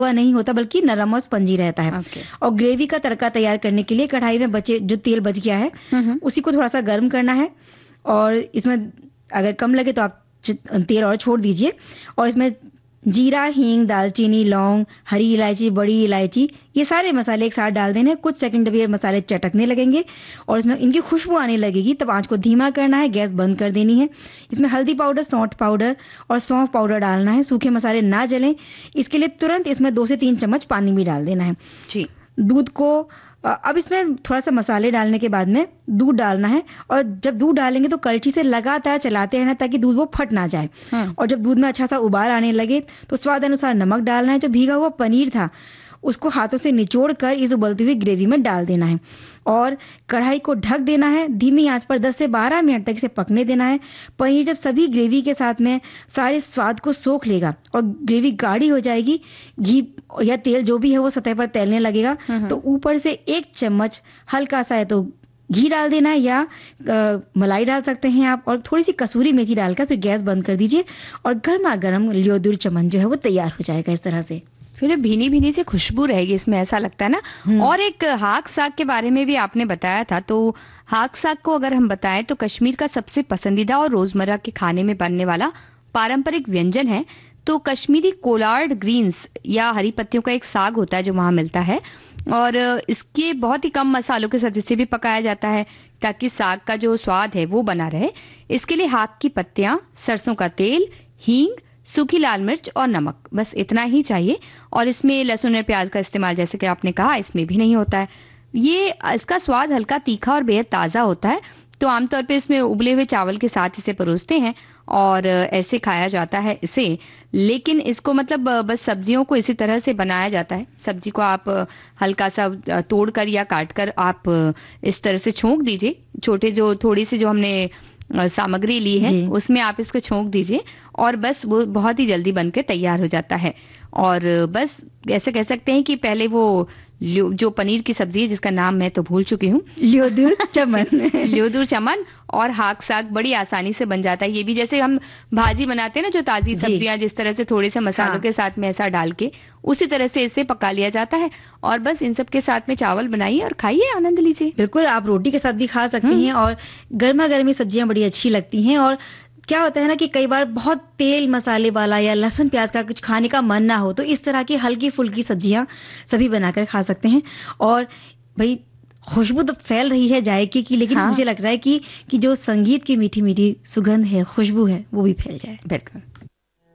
हुआ नहीं होता, बल्कि नरम और स्पंजी रहता है। और ग्रेवी का तड़का तैयार करने के लिए कढ़ाई में जो तेल बच गया है उसी को थोड़ा सा गर्म करना है, और इसमें अगर कम लगे तो आप तेल और छोड़ दीजिए। और इसमें जीरा, हींग, दालचीनी, लौंग, हरी इलायची, बड़ी इलायची, ये सारे मसाले एक साथ डाल देने। कुछ सेकंड में ये मसाले चटकने लगेंगे और इसमें इनकी खुशबू आने लगेगी, तब आंच को धीमा करना है, गैस बंद कर देनी है। इसमें हल्दी पाउडर, सौंठ पाउडर और सौंफ पाउडर डालना है। सूखे मसाले ना जलें, इसके लिए तुरंत इसमें 2 से 3 चम्मच पानी भी डाल देना है जी। दूध को अब इसमें थोड़ा सा मसाले डालने के बाद में दूध डालना है, और जब दूध डालेंगे तो कलछी से लगातार चलाते रहना ताकि दूध वो फट ना जाए। और जब दूध में अच्छा सा उबाल आने लगे तो स्वाद अनुसार नमक डालना है। जो भीगा हुआ पनीर था उसको हाथों से निचोड़ कर इस उबलती हुई ग्रेवी में डाल देना है और कढ़ाई को ढक देना है। धीमी आंच पर 10 से 12 मिनट तक इसे पकने देना है। पनीर जब सभी ग्रेवी के साथ में सारे स्वाद को सोख लेगा और ग्रेवी गाढ़ी हो जाएगी, घी या तेल जो भी है वो सतह पर तैरने लगेगा, तो ऊपर से 1 चम्मच हल्का सा है तो घी डाल देना है, या मलाई डाल सकते हैं आप, और थोड़ी सी कसूरी मेथी डालकर फिर गैस बंद कर दीजिए और गर्मा गर्म लियोदुर चमन जो है वो तैयार हो जाएगा इस तरह से। फिर भीनी भीनी से खुशबू रहेगी इसमें, ऐसा लगता है ना। और एक हाक साग के बारे में भी आपने बताया था, तो हाक साग को अगर हम बताएं तो कश्मीर का सबसे पसंदीदा और रोजमर्रा के खाने में बनने वाला पारंपरिक व्यंजन है। तो कश्मीरी कोलार्ड ग्रीन्स या हरी पत्तियों का एक साग होता है जो वहां मिलता है, और इसके बहुत ही कम मसालों के साथ इसे भी पकाया जाता है ताकि साग का जो स्वाद है वो बना रहे। इसके लिए हाक की पत्तियां, सरसों का तेल, हींग, सूखी लाल मिर्च और नमक, बस इतना ही चाहिए। और इसमें लहसुन और प्याज का इस्तेमाल जैसे कि आपने कहा इसमें भी नहीं होता है। इसका स्वाद हल्का तीखा और बेहद ताज़ा होता है। तो आमतौर पे इसमें उबले हुए चावल के साथ इसे परोसते हैं और ऐसे खाया जाता है इसे। लेकिन इसको मतलब बस सब्जियों को इसी तरह से बनाया जाता है। सब्जी को आप हल्का सा तोड़कर या काटकर आप इस तरह से छोंक दीजिए। छोटे जो थोड़ी सी जो हमने सामग्री ली है उसमें आप इसको छोंक दीजिए और बस वो बहुत ही जल्दी बनके तैयार हो जाता है। और बस ऐसे कह सकते हैं कि पहले वो जो पनीर की सब्जी है जिसका नाम मैं तो भूल चुकी हूँ, लियोदुर चमन लियोदुर चमन और हाक साग बड़ी आसानी से बन जाता है। ये भी जैसे हम भाजी बनाते हैं ना, जो ताजी सब्जियां जिस तरह से थोड़े से मसालों के साथ में ऐसा डाल के उसी तरह से इसे पका लिया जाता है। और बस इन सब के साथ में चावल बनाइए और खाइए, आनंद लीजिए। बिल्कुल, आप रोटी के साथ भी खा सकते हैं और गर्मा गर्मी सब्जियां बड़ी अच्छी लगती हैं। और क्या होता है ना कि कई बार बहुत तेल मसाले वाला या लहसुन प्याज का कुछ खाने का मन ना हो, तो इस तरह की हल्की फुल्की सब्जियां सभी बनाकर खा सकते हैं। और भाई खुशबू तो फैल रही है जायके की, लेकिन मुझे लग रहा है कि जो संगीत की मीठी मीठी सुगंध है, खुशबू है, वो भी फैल जाए। बिल्कुल।